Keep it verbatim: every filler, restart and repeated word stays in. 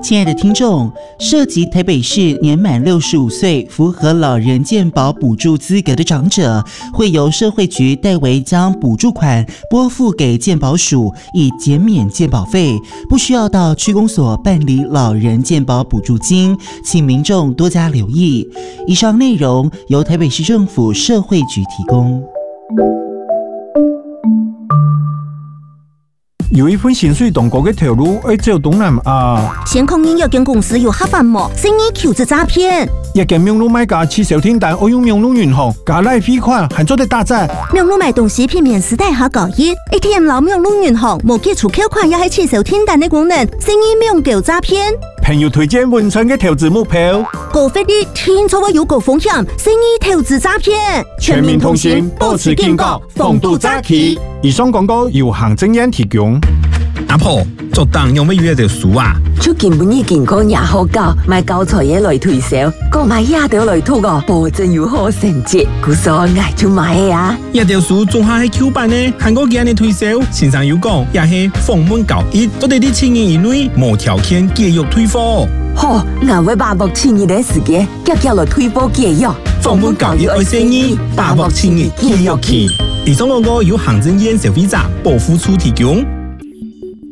亲爱的听众，涉及台北市年满六十五岁、符合老人健保补助资格的长者，会由社会局代为将补助款拨付给健保署，以减免健保费，不需要到区公所办理老人健保补助金，请民众多加留意。以上内容由台北市政府社会局提供。 有一份薪水同高嘅投入，要走東南亞。 先控音樂間公司有黑飯麼？生意求職詐騙。 一間名路買家去小天單，我用名路銀行加賴匯款，還做得打折。 名路買東西片面時代下交易 ，A T M 老名路銀行冇基礎扣款，也係去小天單的功能，生意名叫詐騙。 朋友推薦文春嘅投資目標， 高費率聽錯話有高風險，生意投資詐騙。 全民同行，保持警覺，防堵詐欺。以上廣告由行政院提供。 阿婆，做當用乜嘢條書啊？ 出健本醫健康也好教，買教材嘢來推銷，購買一條來吐個，保證有好成績。故所愛就買啊！ 一條書做下係 Q 版呢，韓國嘅人推銷，線上有講也係訪問交易，做啲啲千元以內無條件繼續退貨。 好，我會把握千元嘅時間，夾夾來退貨繼續。 訪問交易愛生意，把握千元繼續去。以上廣告由行政院消費者保護處提供。